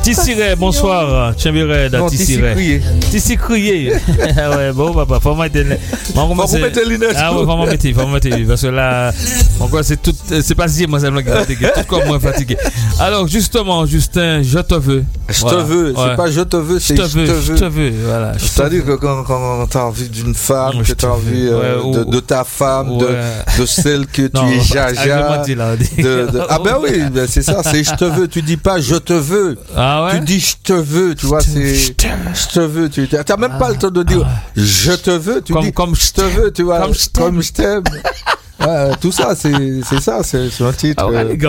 Tissiré, bonsoir. Tchèmberé, Tissiré. Tissi crié. Ouais, bon, papa, faut mettre les lunettes. Ah ouais, faut mettre. Parce que là, encore, c'est pas si moi, c'est moi qui fatigué. Tout comme moi fatigué. Alors, justement, Justin, je te veux. Je te veux, c'est pas je te veux, c'est je te veux. Voilà. C'est-à-dire que quand tu as envie d'une femme, que tu as envie de ta femme, de celle que tu es jaja. Ah ben oui, c'est ça, c'est je te veux. Tu dis pas je te veux. Ah ouais? Tu dis je te veux, tu vois, c'est je te veux. Tu n'as même pas le temps de dire je te veux, tu dis comme je te veux, tu vois, comme je t'aime. Tout ça, c'est un titre.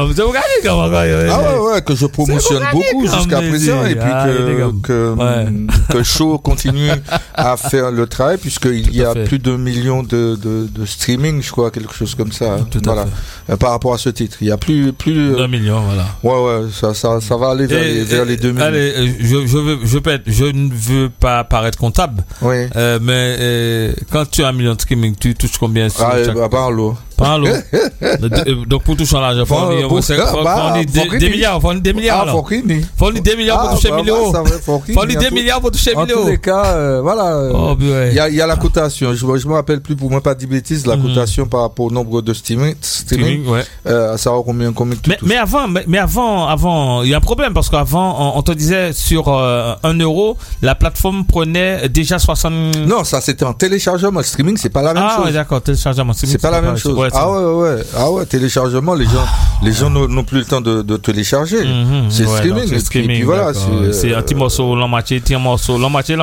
Que je promotionne beaucoup jusqu'à présent, et puis que Show continue à faire le travail, puisqu'il y a plus de millions de streaming, je crois, quelque chose comme ça. Voilà. Par rapport à ce titre, il y a plus d'un million, voilà. Ouais, ça va aller vers les 2 millions. Allez, je ne veux pas paraître comptable. Oui. Mais quand tu as 1 million de streaming, tu touches combien sur chaque... Parle-le. Donc pour toucher l'argent, faut 2 milliards. Faut 2 milliards. Faut 2 milliards pour toucher 1 million. Faut 2 milliards pour toucher 1 million. En tous les cas, voilà. Il y a la cotation. Je me rappelle plus, pour moi pas dire bêtises, la cotation par rapport au nombre de streaming. À savoir combien mais avant, il y a un problème, parce qu'avant, on te disait sur 1 euro, la plateforme prenait déjà 60. Non, ça c'était en téléchargement. Le streaming, c'est pas la même chose. Ah ouais, d'accord, téléchargement. C'est pas la même chose. Ah ouais, téléchargement, les gens n'ont plus le temps de télécharger. C'est streaming. C'est streaming. Et puis voilà, c'est un petit morceau, la moitié morceau.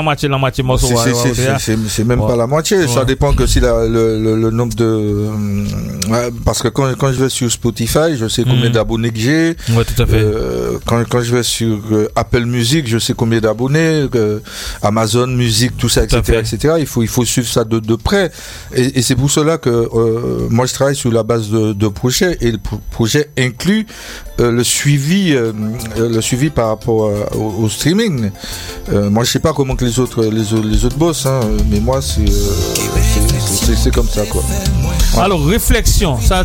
C'est même pas la moitié. Ça dépend que si le nombre de, parce que quand je vais sur Spotify, je sais combien d'abonnés que j'ai. Ouais, tout à fait. Quand je vais sur Apple Music, je sais combien d'abonnés, Amazon Music, tout ça, etc. Il faut suivre ça de près. Et c'est pour cela que moi je travaille sur la base de projets, et le projet inclut le suivi par rapport au streaming. Moi je sais pas comment que les autres bossent, mais moi c'est comme ça, quoi. Alors réflexion, ça